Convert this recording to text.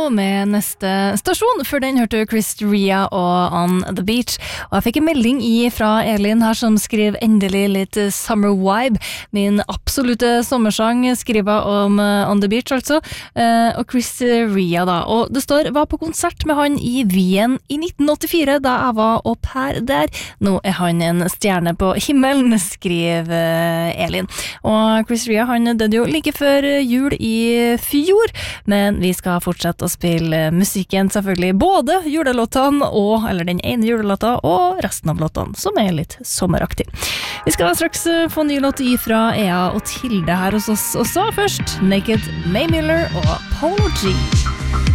med neste stasjon, for den hørte Chris Ria og On the Beach. Og jeg fikk en melding fra Elin her som skrev endelig litt Summer Vibe. Min absolutte sommersang skriver om On the Beach, altså. Og Chris Ria da. Og det står, var på konsert med han i Wien i 1984, da jeg var au pair der. Nå er han en stjerne på himmelen, skriver Elin. Og Chris Ria, han døde jo like før jul i fjor, men vi skal fortsette å spille musikken, selvfølgelig både julelåtene eller den ene julelåta og resten av låtene, som er litt sommeraktig. Vi skal straks få en ny låt fra Ea og Tilde her hos oss, og så først Naked, May Miller og Polo G.